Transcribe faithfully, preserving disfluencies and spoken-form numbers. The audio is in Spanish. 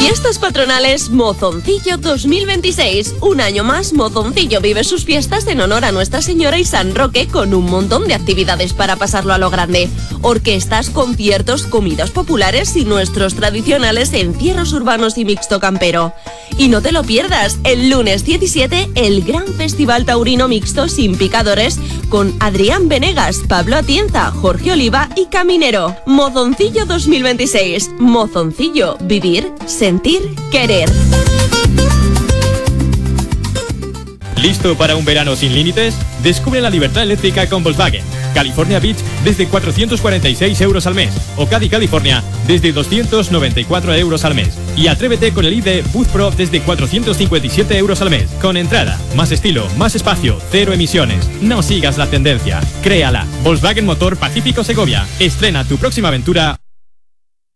Fiestas patronales Mozoncillo dos mil veintiséis. Un año más, Mozoncillo vive sus fiestas en honor a Nuestra Señora y San Roque con un montón de actividades para pasarlo a lo grande. Orquestas, conciertos, comidas populares y nuestros tradicionales encierros urbanos y mixto campero. Y no te lo pierdas, el lunes diecisiete, el gran festival taurino mixto sin picadores con Adrián Venegas, Pablo Atienza, Jorge Oliva y Caminero. Mozoncillo dos mil veintiséis. Mozoncillo, vivir, sentir, querer. ¿Listo para un verano sin límites? Descubre la libertad eléctrica con Volkswagen. California Beach desde cuatrocientos cuarenta y seis euros al mes. O Caddy California desde doscientos noventa y cuatro euros al mes. Y atrévete con el I D Boost Pro desde cuatrocientos cincuenta y siete euros al mes. Con entrada, más estilo, más espacio, cero emisiones. No sigas la tendencia, créala. Volkswagen Motor Pacífico Segovia. Estrena tu próxima aventura